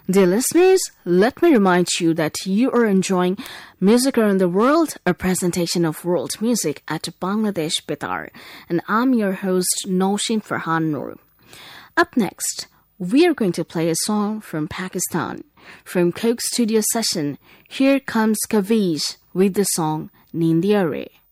Dear listeners, let me remind you that you are enjoying Music Around the World, a presentation of world music at Bangladesh Betar, and I'm your host, Noshin Farhan Noor. Up next, we are going to play a song from Pakistan. From Coke Studio Session, here comes Kavish with the song Nindiare.